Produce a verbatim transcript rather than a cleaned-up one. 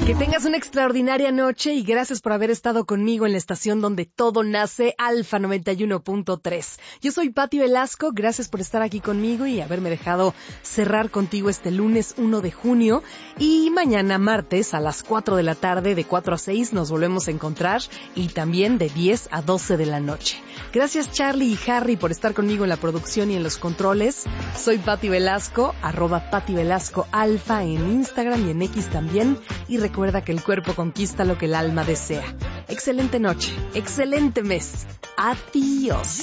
Que tengas una extraordinaria noche y gracias por haber estado conmigo en la estación donde todo nace, Alfa noventa y uno punto tres. Yo soy Pati Velasco, gracias por estar aquí conmigo y haberme dejado cerrar contigo este lunes uno de junio. Y mañana martes a las cuatro de la tarde, de cuatro a seis, nos volvemos a encontrar y también de diez a doce de la noche. Gracias Charlie y Harry por estar conmigo en la producción y en los controles. Soy Pati Velasco, arroba Pati Velasco Alfa en Instagram y en X también. Y recuerda que el cuerpo conquista lo que el alma desea. Excelente noche, excelente mes. Adiós.